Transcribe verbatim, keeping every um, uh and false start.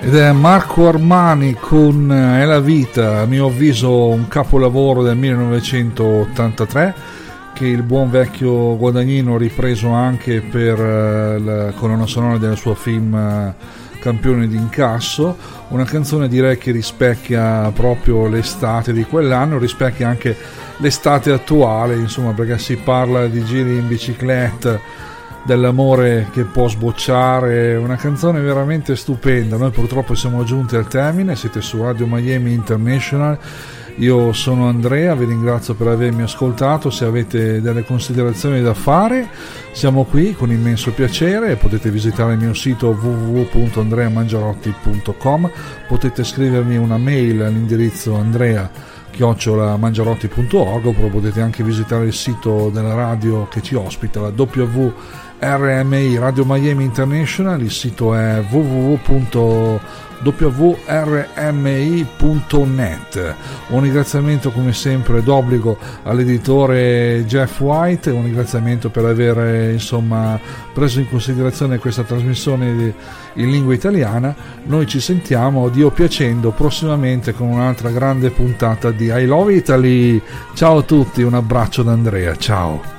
ed è Marco Armani con È la vita, a mio avviso un capolavoro del millenovecentottantatré che il buon vecchio Guadagnino ha ripreso anche per la colonna sonora del suo film Campione d'incasso, una canzone direi che rispecchia proprio l'estate di quell'anno, rispecchia anche l'estate attuale, insomma, perché si parla di giri in bicicletta, dell'amore che può sbocciare, una canzone veramente stupenda. Noi purtroppo siamo giunti al termine, siete su Radio Miami International, io sono Andrea, vi ringrazio per avermi ascoltato. Se avete delle considerazioni da fare siamo qui con immenso piacere, potete visitare il mio sito w w w punto andrea mangiarotti punto com, potete scrivermi una mail all'indirizzo andrea chiocciola mangiarotti punto org, oppure potete anche visitare il sito della radio che ci ospita, la W R M I Radio Miami International. Il sito è w w w punto w r m i punto net. Un ringraziamento come sempre d'obbligo all'editore Jeff White, un ringraziamento per aver insomma preso in considerazione questa trasmissione in lingua italiana. Noi ci sentiamo, Dio piacendo, prossimamente con un'altra grande puntata di I Love Italy. Ciao a tutti, un abbraccio da Andrea, ciao.